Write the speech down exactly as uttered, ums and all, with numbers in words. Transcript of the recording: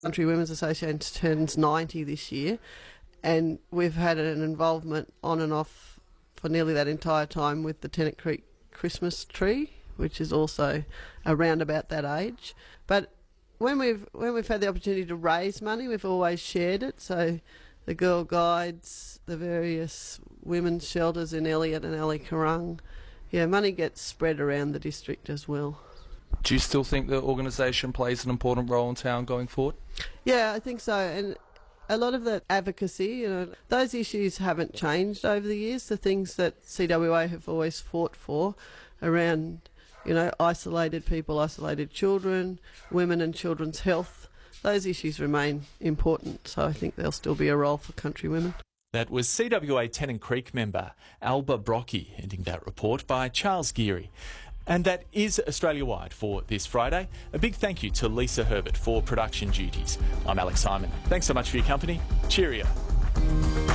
Country Women's Association turns ninety this year, and we've had an involvement on and off for nearly that entire time with the Tennant Creek Christmas tree, which is also around about that age. But when we've when we've had the opportunity to raise money, we've always shared it. So the Girl Guides, the various women's shelters in Elliot and Alicorung, yeah, money gets spread around the district as well. Do you still think the organisation plays an important role in town going forward? Yeah, I think so. And a lot of that advocacy, you know, those issues haven't changed over the years. The things that C W A have always fought for around, you know, isolated people, isolated children, women and children's health, those issues remain important. So I think there'll still be a role for country women. That was C W A Tennant Creek member Alba Brocky, ending that report by Charles Geary. And that is Australia-wide for this Friday. A big thank you to Lisa Herbert for production duties. I'm Alex Simon. Thanks so much for your company. Cheerio.